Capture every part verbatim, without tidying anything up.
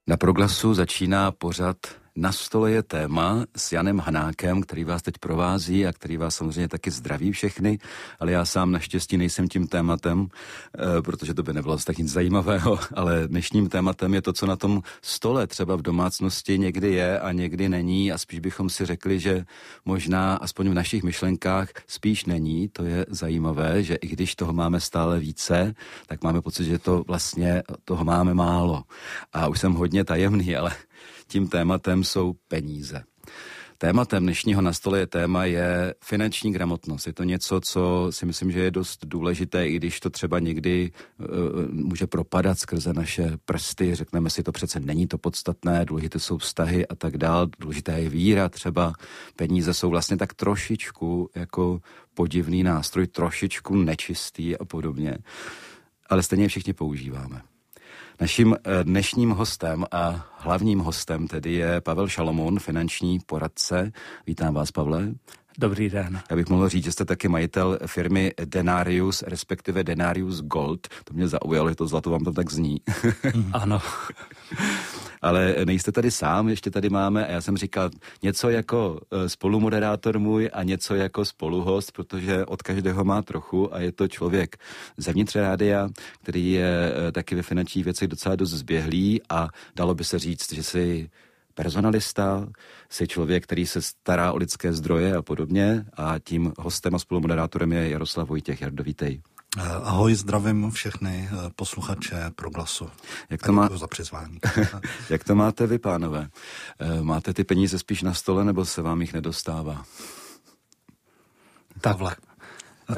Na Proglasu začíná pořad Na stole je téma s Janem Hanákem, který vás teď provází a který vás samozřejmě taky zdraví všechny, ale já sám naštěstí nejsem tím tématem, e, protože to by nebylo tak nic zajímavého, ale dnešním tématem je to, co na tom stole třeba v domácnosti někdy je a někdy není a spíš bychom si řekli, že možná aspoň v našich myšlenkách spíš není. To je zajímavé, že i když toho máme stále více, tak máme pocit, že to vlastně toho máme málo. A už jsem hodně tajemný, ale tím tématem jsou peníze. Tématem dnešního Na stole je téma je finanční gramotnost. Je to něco, co si myslím, že je dost důležité, i když to třeba někdy uh, může propadat skrze naše prsty. Řekneme si, to přece není to podstatné, důležité jsou vztahy a tak dál, důležitá je víra třeba. Peníze jsou vlastně tak trošičku jako podivný nástroj, trošičku nečistý a podobně. Ale stejně je všichni používáme. Naším dnešním hostem a hlavním hostem tedy je Pavel Šalomoun, finanční poradce. Vítám vás, Pavle. Dobrý den. Já bych mohl říct, že jste taky majitel firmy Denarius, respektive Denarius Gold. To mě zaujalo, že to zlato vám to tak zní. Ano. Ale nejste tady sám, ještě tady máme, a já jsem říkal, něco jako spolumoderátor můj a něco jako spoluhost, protože od každého má trochu a je to člověk zevnitř rádia, který je taky ve finančních věcech docela dost zběhlý a dalo by se říct, že si personalista, jsi člověk, který se stará o lidské zdroje a podobně a tím hostem a spolumoderátorem je Jaroslav Vojtěch. Jardo, vítej. Ahoj, zdravím všechny posluchače Proglasu. Jak to, má... za přizvání. Jak to máte vy, pánové? Máte ty peníze spíš na stole, nebo se vám jich nedostává? Takhle. Uh,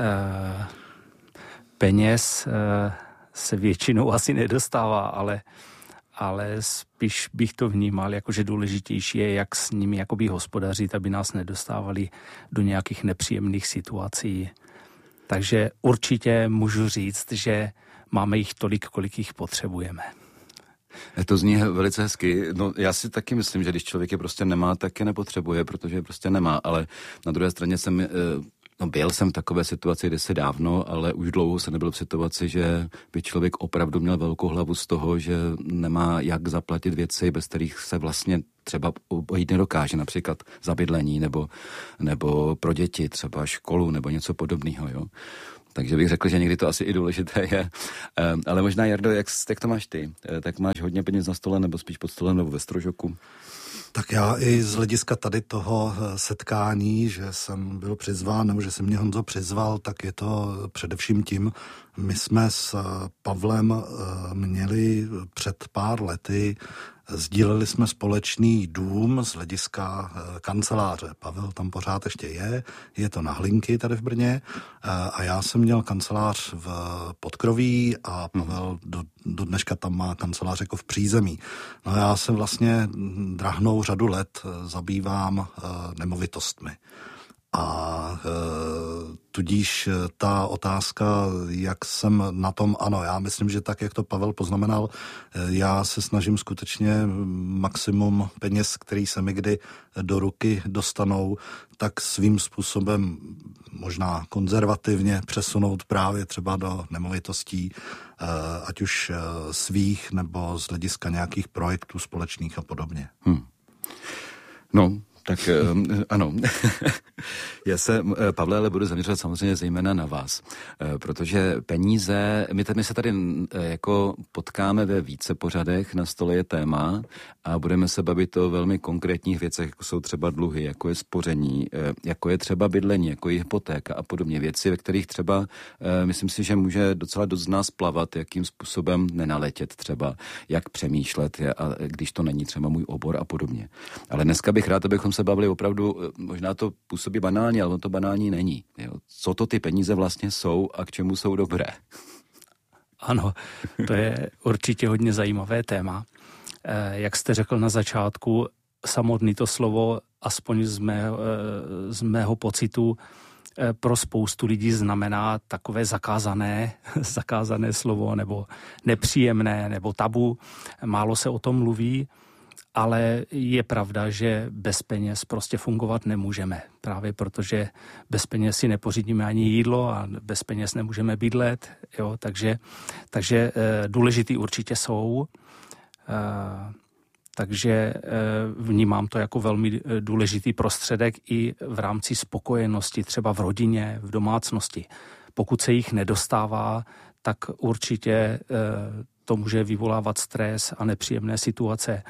peněz uh, se většinou asi nedostává, ale ale spíš bych to vnímal, jakože důležitější je, jak s nimi jakoby hospodařit, aby nás nedostávali do nějakých nepříjemných situací. Takže určitě můžu říct, že máme jich tolik, kolik jich potřebujeme. To zní velice hezky. No, já si taky myslím, že když člověk je prostě nemá, tak je nepotřebuje, protože je prostě nemá, ale na druhé straně jsem... No, byl jsem v takové situaci kdysi dávno, ale už dlouho se nebyl v situaci, že by člověk opravdu měl velkou hlavu z toho, že nemá jak zaplatit věci, bez kterých se vlastně třeba obejít nedokáže, například za bydlení nebo, nebo pro děti, třeba školu nebo něco podobného, jo. Takže bych řekl, že někdy to asi i důležité je. Ale možná, Jardo, jak, jak to máš ty? Tak máš hodně peněz na stole nebo spíš pod stolem nebo ve strožoku? Tak já i z hlediska tady toho setkání, že jsem byl přizván, nebo že se mě Honzo přizval, tak je to především tím, my jsme s Pavlem měli před pár lety, sdíleli jsme společný dům z hlediska kanceláře. Pavel tam pořád ještě je, je to na Hlinky tady v Brně a já jsem měl kancelář v Podkroví a Pavel do, do dneška tam má kancelář jako v přízemí. No já se vlastně drahnou řadu let zabývám nemovitostmi. A e, tudíž ta otázka, jak jsem na tom, ano, já myslím, že tak, jak to Pavel poznamenal, e, já se snažím skutečně maximum peněz, který se mi kdy do ruky dostanou, tak svým způsobem možná konzervativně přesunout právě třeba do nemovitostí, e, ať už svých nebo z hlediska nějakých projektů společných a podobně. Hmm. No, tak ano, já se, Pavle, ale budu zaměřovat samozřejmě zejména na vás, protože peníze, my, tady, my se tady jako potkáme ve více pořadech, Na stole je téma a budeme se bavit o velmi konkrétních věcech, jako jsou třeba dluhy, jako je spoření, jako je třeba bydlení, jako je hypotéka a podobně věci, ve kterých třeba, myslím si, že může docela dost z nás plavat, jakým způsobem nenaletět třeba, jak přemýšlet, a když to není třeba můj obor a podobně. Ale dneska bych rád, abychom se bavili opravdu, možná to působí banálně, ale to banální není. Jo. Co to ty peníze vlastně jsou a k čemu jsou dobré? Ano, to je určitě hodně zajímavé téma. Jak jste řekl na začátku, samotný to slovo, aspoň z mého, z mého pocitu, pro spoustu lidí znamená takové zakázané, zakázané slovo, nebo nepříjemné, nebo tabu. Málo se o tom mluví. Ale je pravda, že bez peněz prostě fungovat nemůžeme. Právě protože bez peněz si nepořídíme ani jídlo a bez peněz nemůžeme bydlet. Jo? Takže, takže e, důležitý určitě jsou. E, Takže vnímám to jako velmi důležitý prostředek i v rámci spokojenosti, třeba v rodině, v domácnosti. Pokud se jich nedostává, tak určitě to může vyvolávat stres a nepříjemné situace.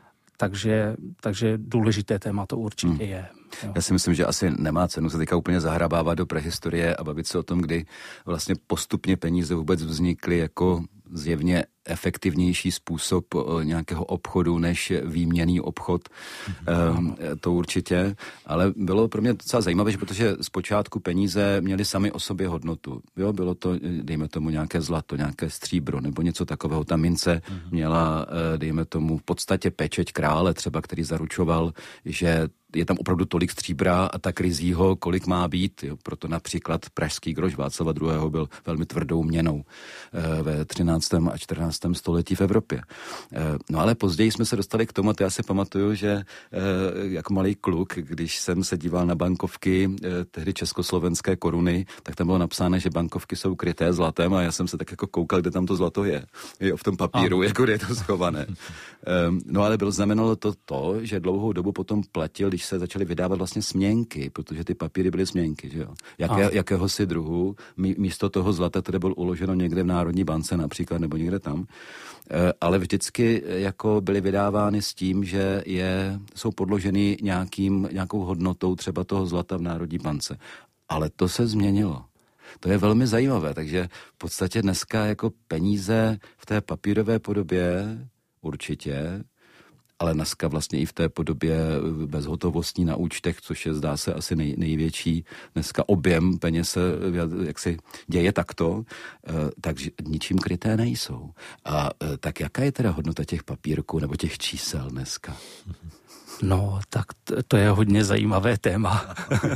Takže, takže důležité téma to určitě hmm. je. Jo. Já si myslím, že asi nemá cenu se teďka úplně zahrabávat do prehistorie a bavit se o tom, kdy vlastně postupně peníze vůbec vznikly jako zjevně efektivnější způsob nějakého obchodu než výměnný obchod. Mm-hmm. E, to určitě, ale bylo pro mě docela zajímavé, že protože zpočátku peníze měly sami o sobě hodnotu. Jo, bylo to, dejme tomu, nějaké zlato, nějaké stříbro nebo něco takového. Ta mince mm-hmm. měla, dejme tomu, v podstatě pečeť krále třeba, který zaručoval, že je tam opravdu tolik stříbra a tak rizího, kolik má být. Jo. Proto například pražský groš Václava druhého. byl velmi tvrdou měnou e, ve třináctém a čtrnáctém století v Evropě. E, no ale později jsme se dostali k tomu, a já si pamatuju, že e, jako malý kluk, když jsem se díval na bankovky e, tehdy československé koruny, tak tam bylo napsáno, že bankovky jsou kryté zlatem a já jsem se tak jako koukal, kde tam to zlato je. Jo, v tom papíru, a. jako kde je to schované. e, no ale bylo, znamenalo to to, že dlouhou dobu potom platil, když se začaly vydávat vlastně směnky, protože ty papíry byly směnky, že jo. Jaké, jakéhosi druhu, místo toho zlata, které bylo uloženo někde v Národní bance například, nebo někde tam, e, ale vždycky jako byly vydávány s tím, že je, jsou podloženy nějakým, nějakou hodnotou třeba toho zlata v Národní bance. Ale to se změnilo. To je velmi zajímavé, takže v podstatě dneska jako peníze v té papírové podobě určitě, ale dneska vlastně i v té podobě bezhotovostní na účtech, což je, zdá se, asi nej, největší dneska objem peněz, jak si děje takto, takže ničím kryté nejsou. A tak jaká je teda hodnota těch papírků nebo těch čísel dneska? No, tak to je hodně zajímavé téma.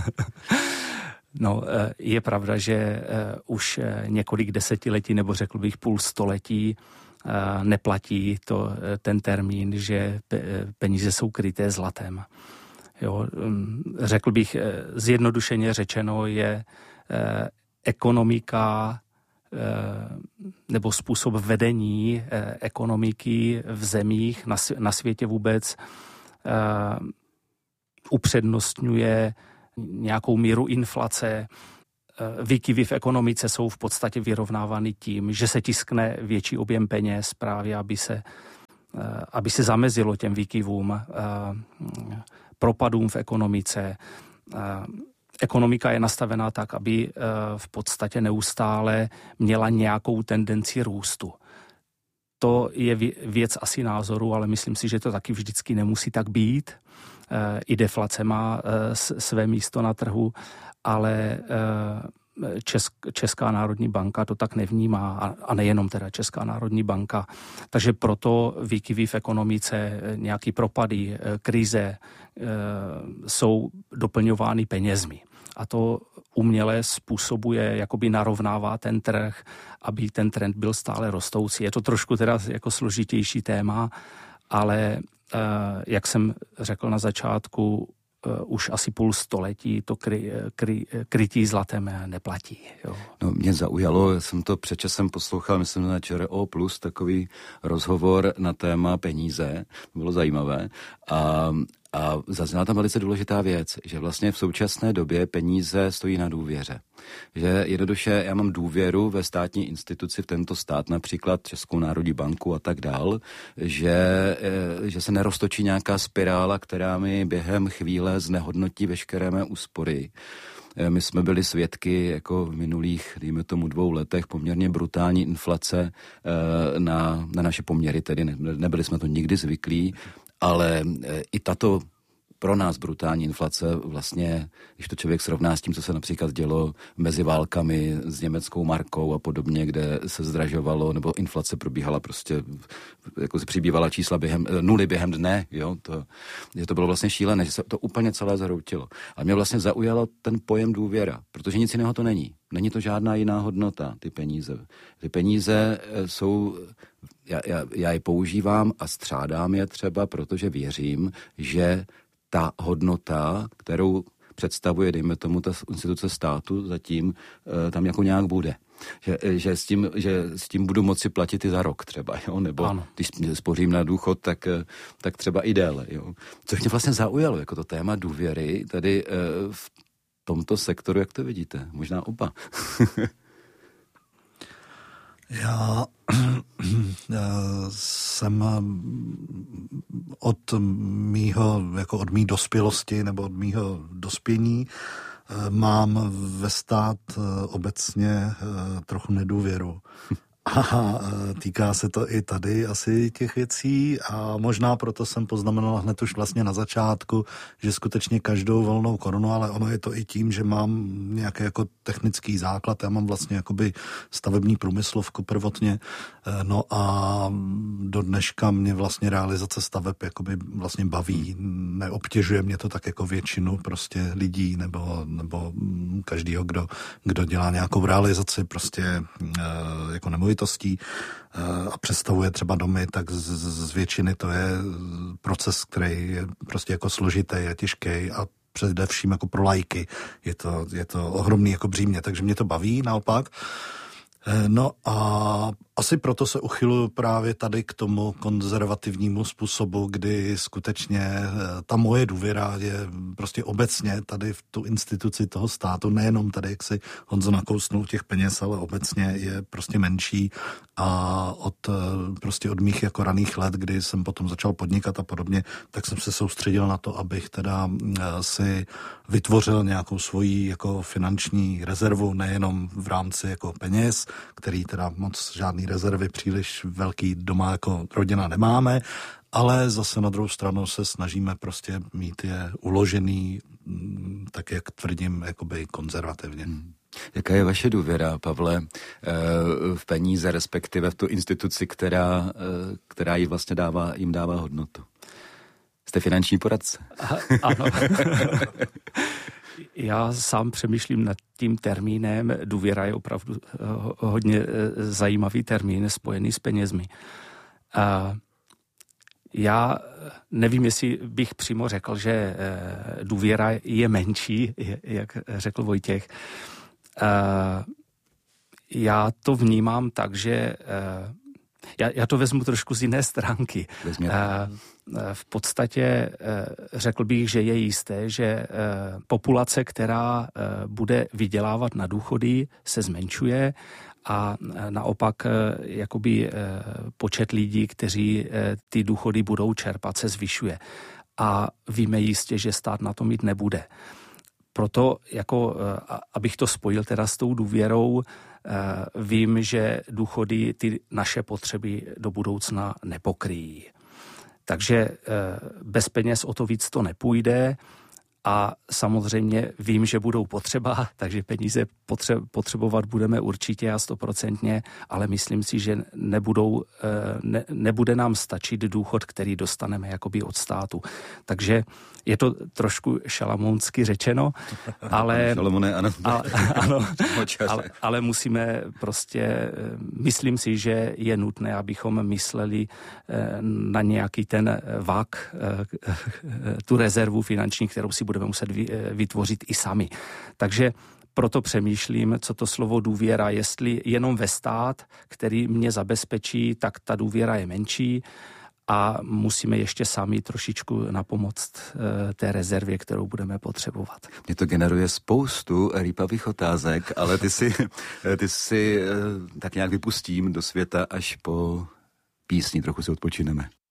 No, je pravda, že už několik desetiletí, nebo řekl bych půl století, neplatí to, ten termín, že peníze jsou kryté zlatem. Jo, řekl bych, zjednodušeně řečeno, je ekonomika nebo způsob vedení ekonomiky v zemích na světě vůbec upřednostňuje nějakou míru inflace. Výkyvy v ekonomice jsou v podstatě vyrovnávány tím, že se tiskne větší objem peněz právě, aby se, aby se zamezilo těm výkyvům, propadům v ekonomice. Ekonomika je nastavená tak, aby v podstatě neustále měla nějakou tendenci růstu. To je věc asi názoru, ale myslím si, že to taky vždycky nemusí tak být. I deflace má své místo na trhu, ale Česk, Česká národní banka to tak nevnímá a nejenom teda Česká národní banka. Takže proto výkyvy v ekonomice, nějaký propady, krize jsou doplňovány penězmi. A to uměle způsobuje, jakoby narovnává ten trh, aby ten trend byl stále rostoucí. Je to trošku teda jako složitější téma, ale jak jsem řekl na začátku, už asi půl století to kry, kry, krytí zlatem neplatí. Jo. No, mě zaujalo, jsem to před časem poslouchal, myslím na ČRO plus, takový rozhovor na téma peníze, to bylo zajímavé a A zazněla tam velice důležitá věc, že vlastně v současné době peníze stojí na důvěře. Že jednoduše já mám důvěru ve státní instituci, v tento stát, například Českou národní banku a tak dál, že, že se neroztočí nějaká spirála, která mi během chvíle znehodnotí veškeré mé úspory. My jsme byli svědky jako v minulých, dejme tomu dvou letech, poměrně brutální inflace na, na naše poměry, tedy ne, nebyli jsme to nikdy zvyklí, ale i tato pro nás brutální inflace vlastně, když to člověk srovná s tím, co se například dělo mezi válkami s německou markou a podobně, kde se zdražovalo, nebo inflace probíhala prostě, jako se přibývala čísla během, nuly během dne, jo, to, že to bylo vlastně šílené, že se to úplně celé zhroutilo. A mě vlastně zaujalo ten pojem důvěra, protože nic jiného to není. Není to žádná jiná hodnota, ty peníze. Ty peníze jsou, já, já, já je používám a střádám je třeba, protože věřím, že ta hodnota, kterou představuje, dejme tomu, ta instituce státu, zatím e, tam jako nějak bude. Že, že, s tím, že s tím budu moci platit i za rok třeba, jo? Nebo ano. Když spořím na důchod, tak, tak třeba i déle. Jo? Což mě vlastně zaujalo, jako to téma důvěry tady v tomto sektoru, jak to vidíte? Možná oba. Já jsem od mýho, jako od mý dospělosti nebo od mýho dospění mám ve stát obecně trochu nedůvěru. A týká se to i tady asi těch věcí a možná proto jsem poznamenal hned už vlastně na začátku, že skutečně každou volnou korunu, ale ono je to i tím, že mám nějaký jako technický základ, já mám vlastně jakoby stavební průmyslovku prvotně, no a do dneška mě vlastně realizace staveb jakoby vlastně baví, neobtěžuje mě to tak jako většinu prostě lidí nebo, nebo každýho, kdo, kdo dělá nějakou realizaci prostě jako nemovitostí a představuje třeba domy, tak z, z většiny to je proces, který je prostě jako složitý a těžký a především jako pro lajky je to, je to ohromný jako břímě, takže mě to baví naopak. No a asi proto se uchyluju právě tady k tomu konzervativnímu způsobu, kdy skutečně ta moje důvěra je prostě obecně tady v tu instituci toho státu, nejenom tady, jak si Honzo nakousnul těch peněz, ale obecně je prostě menší a od prostě od mých jako raných let, kdy jsem potom začal podnikat a podobně, tak jsem se soustředil na to, abych teda si vytvořil nějakou svoji jako finanční rezervu, nejenom v rámci jako peněz, který teda moc žádný rezervy příliš velký doma jako rodina nemáme, ale zase na druhou stranu se snažíme prostě mít je uložený, tak jak tvrdím, jakoby konzervativně. Hmm. Jaká je vaše důvěra, Pavle, v peníze, respektive v tu instituci, která, která jí vlastně dává, jim dává hodnotu? Jste finanční poradce? Ano. Já sám přemýšlím nad tím termínem. Důvěra je opravdu hodně zajímavý termín spojený s penězmi. Já nevím, jestli bych přímo řekl, že důvěra je menší, jak řekl Vojtěch. Já to vnímám tak, že já, já to vezmu trošku z jiné stránky. Vezměte. V podstatě řekl bych, že je jisté, že populace, která bude vydělávat na důchody, se zmenšuje a naopak jakoby počet lidí, kteří ty důchody budou čerpat, se zvyšuje. A víme jistě, že stát na to mít nebude. Proto, jako, abych to spojil teda s tou důvěrou, vím, že důchody ty naše potřeby do budoucna nepokryjí. Takže bez peněz o to víc to nepůjde a samozřejmě vím, že budou potřeba, takže peníze potřebovat budeme určitě a stoprocentně, ale myslím si, že nebudou, ne, nebude nám stačit důchod, který dostaneme jakoby od státu. Takže je to trošku šalamounsky řečeno, ale, Šalamone, ano. A, ano ale, ale musíme prostě, myslím si, že je nutné, abychom mysleli na nějaký ten vak, tu rezervu finanční, kterou si budeme muset vytvořit i sami. Takže proto přemýšlím, co to slovo důvěra, jestli jenom ve stát, který mě zabezpečí, tak ta důvěra je menší a musíme ještě sami trošičku napomoct té rezervě, kterou budeme potřebovat. Mě to generuje spoustu rýpavých otázek, ale ty si, ty si tak nějak vypustím do světa až po písni, trochu si odpočineme.